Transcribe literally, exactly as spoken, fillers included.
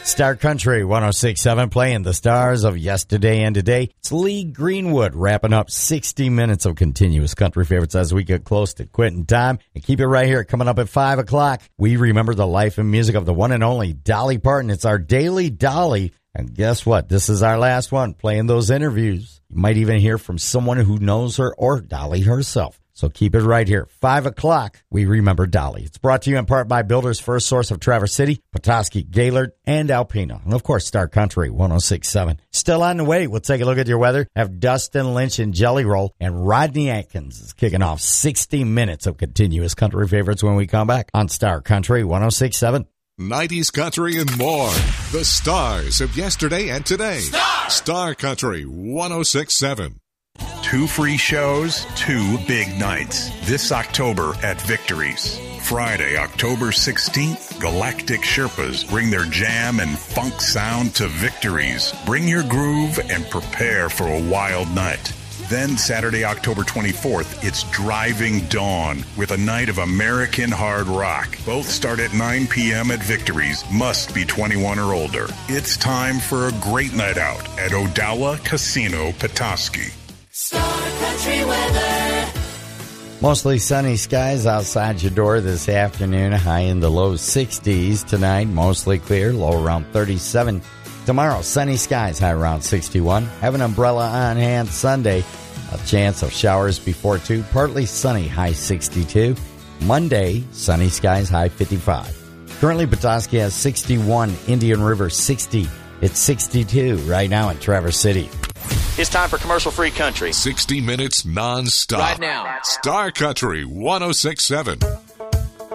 Star Country one oh six point seven playing the stars of yesterday and today. It's Lee Greenwood wrapping up sixty minutes of continuous country favorites as we get close to quitting time. And keep it right here. Coming up at five o'clock, we remember the life and music of the one and only Dolly Parton. It's our Daily Dolly. And guess what? This is our last one, playing those interviews. You might even hear from someone who knows her or Dolly herself. So keep it right here. Five o'clock, we remember Dolly. It's brought to you in part by Builders First Source of Traverse City, Petoskey, Gaylord, and Alpena. And, of course, Star Country one oh six point seven. Still on the way. We'll take a look at your weather. Have Dustin Lynch and Jelly Roll. And Rodney Atkins is kicking off sixty minutes of continuous country favorites when we come back on Star Country one oh six point seven. nineties country and more. The stars of yesterday and today. Star, Star Country one oh six point seven. Two free shows, two big nights. This October at Victories. Friday, October sixteenth, Galactic Sherpas bring their jam and funk sound to Victories. Bring your groove and prepare for a wild night. Then Saturday, October twenty-fourth, it's Driving Dawn with a night of American hard rock. Both start at nine p.m. at Victories. Must be twenty-one or older. It's time for a great night out at Odawa Casino, Petoskey. Star Country weather. Mostly sunny skies outside your door this afternoon. High in the low sixties tonight. Mostly clear. Low around thirty-seven. Tomorrow, sunny skies. High around sixty-one. Have an umbrella on hand Sunday. A chance of showers before two. Partly sunny. High sixty-two. Monday, sunny skies. High fifty-five. Currently, Petoskey has sixty-one. Indian River, sixty. It's sixty-two right now in Traverse City. It's time for commercial-free country. sixty minutes non-stop. Right now. Star Country one oh six point seven.